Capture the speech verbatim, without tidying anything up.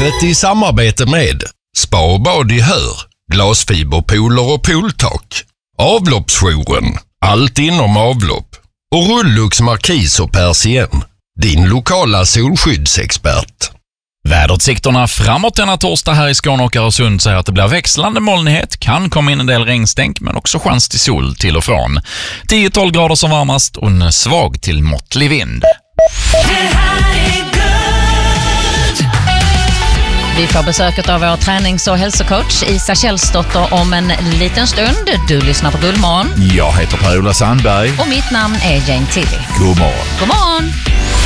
Programmet i samarbete med Spa och bad i Hör, glasfiberpooler och pooltak, Avloppsjouren, allt inom avlopp och Rullux Markis och Persien, din lokala solskyddsexpert. Väderutsikterna framåt denna torsdag här i Skåne och Öresund säger att det blir växlande molnighet, kan komma in en del regnstänk men också chans till sol till och från. tio till tolv grader som varmast och en svag till måttlig vind. Vi får besöket av vår tränings- och hälsocoach Isa Källsdotter om en liten stund. Du lyssnar på Gullmorgon. Jag heter Per-Ola Sandberg. Och mitt namn är Jane Tilly. God morgon. God morgon.